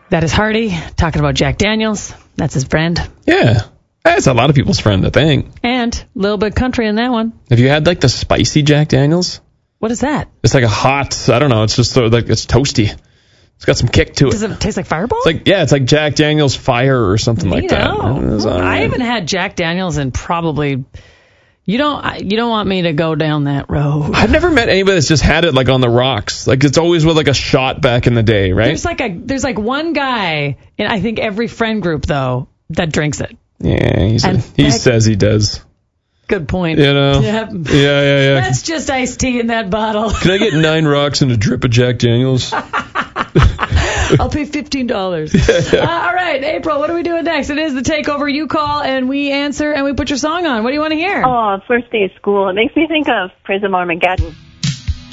That is Hardy talking about Jack Daniels. That's his friend. Yeah. That's a lot of people's friend, I think. And a little bit country in that one. Have you had, like, the spicy Jack Daniels? What is that? It's like a hot, I don't know, it's just like, it's toasty. It's got some kick to it. Does it taste like Fireball? It's like Jack Daniels Fire or something like that. I haven't had Jack Daniels in probably... You don't want me to go down that road. I've never met anybody that's just had it like on the rocks. Like it's always with like a shot back in the day, right? There's like one guy in I think every friend group though that drinks it. Yeah, he says he does. Good point. You know? Yep. Yeah. That's just iced tea in that bottle. Can I get 9 rocks and a drip of Jack Daniels? I'll pay $15. All right, April, what are we doing next? It is the takeover. You call and we answer and we put your song on. What do you want to hear? Oh, first day of school. It makes me think of Prison Armageddon.